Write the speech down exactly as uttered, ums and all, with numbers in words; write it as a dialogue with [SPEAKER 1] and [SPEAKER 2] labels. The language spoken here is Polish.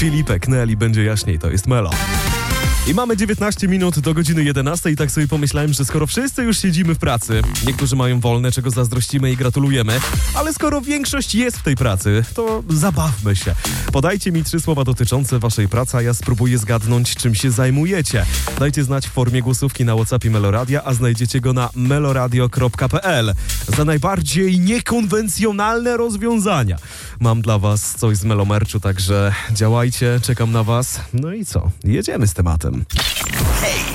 [SPEAKER 1] Filipek, Nelly, będzie jaśniej, to jest Melo. I mamy dziewiętnaście minut do godziny jedenastej i tak sobie pomyślałem, że skoro wszyscy już siedzimy w pracy, niektórzy mają wolne, czego zazdrościmy i gratulujemy, ale skoro większość jest w tej pracy, to zabawmy się. Podajcie mi trzy słowa dotyczące waszej pracy, a ja spróbuję zgadnąć, czym się zajmujecie. Dajcie znać w formie głosówki na WhatsAppie Meloradia, a znajdziecie go na meloradio kropka p l. Za najbardziej niekonwencjonalne rozwiązania mam dla was coś z Melomerczu, także działajcie, czekam na was. No i co? Jedziemy z tematem.
[SPEAKER 2] Hej!